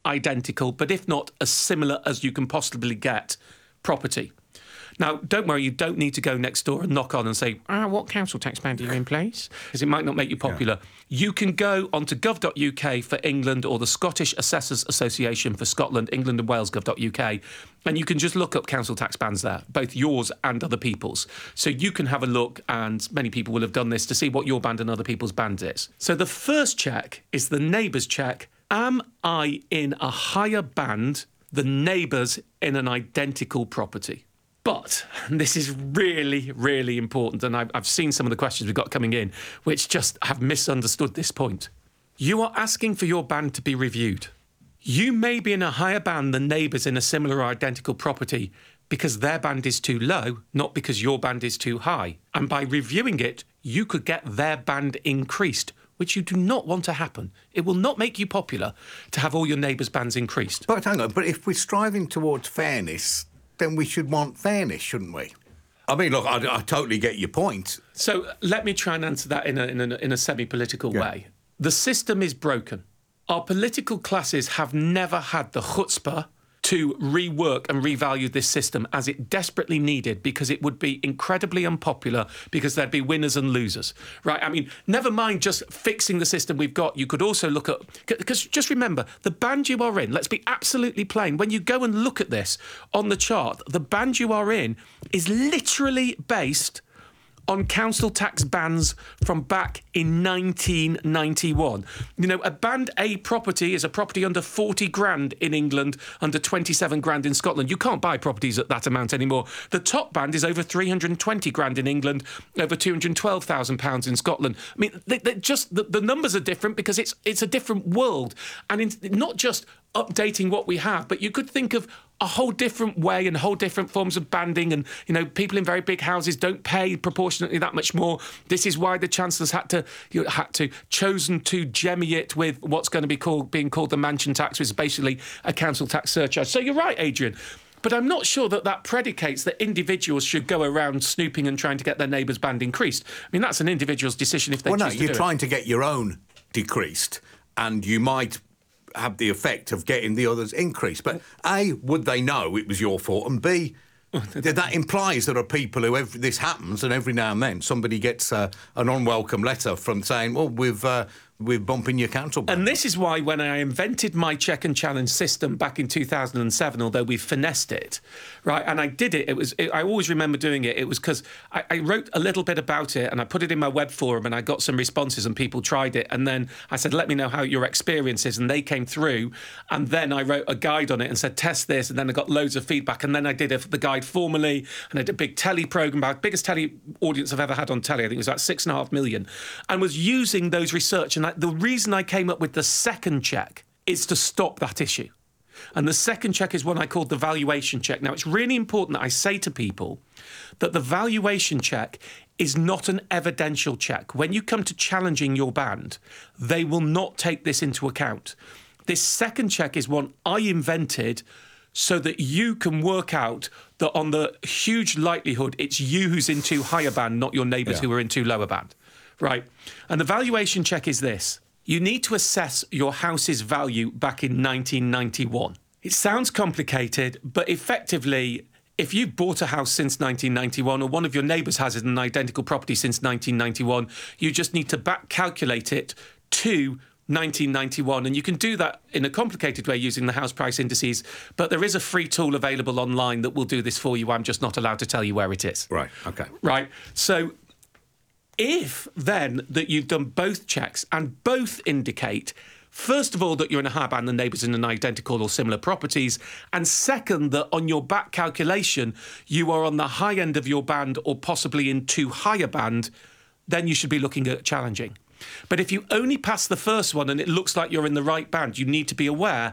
identical, but if not, as similar as you can possibly get property. Now, don't worry, you don't need to go next door and knock on and say, what council tax band are you in, please? Because it might not make you popular. Yeah. You can go onto gov.uk for England or the Scottish Assessors Association for Scotland, England and Wales gov.uk, and you can just look up council tax bands there, both yours and other people's. So you can have a look, and many people will have done this, to see what your band and other people's band is. So the first check is the neighbours check. Am I in a higher band than neighbours in an identical property? But this is really, really important, and I've seen some of the questions we've got coming in which just have misunderstood this point. You are asking for your band to be reviewed. You may be in a higher band than neighbours in a similar or identical property because their band is too low, not because your band is too high. And by reviewing it, you could get their band increased, which you do not want to happen. It will not make you popular to have all your neighbours' bands increased. But hang on, but if we're striving towards fairness, then we should want fairness, shouldn't we? I mean, look, I totally get your point. So let me try and answer that in a semi-political way. The system is broken. Our political classes have never had the chutzpah to rework and revalue this system as it desperately needed, because it would be incredibly unpopular, because there'd be winners and losers, right? I mean, never mind just fixing the system we've got. You could also look at, because just remember, the band you are in, let's be absolutely plain, when you go and look at this on the chart, the band you are in is literally based on council tax bands from back in 1991. You know, a Band A property is a property under 40 grand in England, under 27 grand in Scotland. You can't buy properties at that amount anymore. The top band is over 320 grand in England, over £212,000 in Scotland. I mean, the numbers are different because it's a different world. And not just updating what we have, but you could think of a whole different way and whole different forms of banding, and, you know, people in very big houses don't pay proportionately that much more. This is why the Chancellor's chosen to jemmy it with what's going to be being called the mansion tax, which is basically a council tax surcharge. So you're right, Adrian. But I'm not sure that predicates that individuals should go around snooping and trying to get their neighbour's band increased. I mean, that's an individual's decision if they choose to do it. Well, no, you're trying to get your own decreased, and you might have the effect of getting the others increased. But A, would they know it was your fault? And B, that implies there are people who this happens, and every now and then somebody gets an unwelcome letter from saying, well, we're bumping your council back. And this is why when I invented my check and challenge system back in 2007, although we finessed it, right, and I did it, I always remember doing it, it was because I wrote a little bit about it and I put it in my web forum and I got some responses and people tried it, and then I said, let me know how your experience is, and they came through, and then I wrote a guide on it and said, test this, and then I got loads of feedback, and then I did the guide formally, and I did a big telly programme, about biggest telly audience I've ever had on telly, I think it was about 6.5 million, and was using those research. And the reason I came up with the second check is to stop that issue. And the second check is one I called the valuation check. Now, it's really important that I say to people that the valuation check is not an evidential check. When you come to challenging your band, they will not take this into account. This second check is one I invented so that you can work out that on the huge likelihood it's you who's in too high a band, not your neighbours who are in too low a band. Right. And the valuation check is this. You need to assess your house's value back in 1991. It sounds complicated, but effectively, if you've bought a house since 1991 or one of your neighbours has an identical property since 1991, you just need to back calculate it to 1991, and you can do that in a complicated way using the house price indices, but there is a free tool available online that will do this for you. I'm just not allowed to tell you where it is. Right, OK. Right, so if then that you've done both checks and both indicate, first of all, that you're in a higher band than neighbours in an identical or similar properties, and second, that on your back calculation you are on the high end of your band or possibly in too high a band, then you should be looking at challenging. But if you only pass the first one and it looks like you're in the right band, you need to be aware